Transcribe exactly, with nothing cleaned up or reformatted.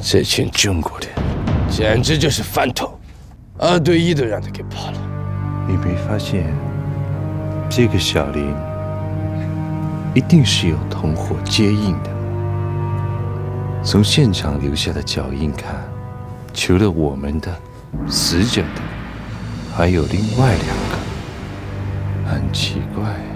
这群中国人简直就是饭桶，二对一都让他给跑了。 你没发现这个小林一定是有同伙接应的？从现场留下的脚印看，除了我们的、死者的，还有另外两个。很奇怪。